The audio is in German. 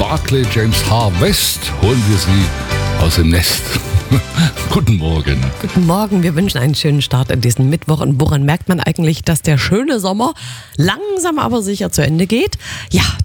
Barclay James Harvest holen wir Sie aus dem Nest. Guten Morgen. Guten Morgen, wir wünschen einen schönen Start in diesen Mittwoch. Und woran merkt man eigentlich, dass der schöne Sommer langsam aber sicher zu Ende geht? Ja,